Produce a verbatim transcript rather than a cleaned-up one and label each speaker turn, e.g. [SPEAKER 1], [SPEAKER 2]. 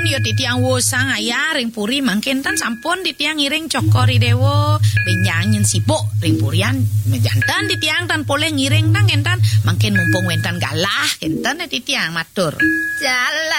[SPEAKER 1] sampun ya titiang wosang ayah ring puri mangken tan sampun titiang ngiring cokori dewo benyanyin sibuk ring purian jantan titiang tan boleh ngiring nang entan mangken mumpung wentan galah enten titiang matur.
[SPEAKER 2] Jalan